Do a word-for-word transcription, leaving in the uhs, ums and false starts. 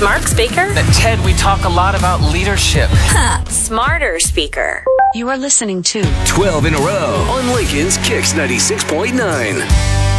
Smart speaker? At TED, we talk a lot about leadership. Huh. Smarter speaker. You are listening to twelve in a row on Lincoln's Kicks ninety-six point nine.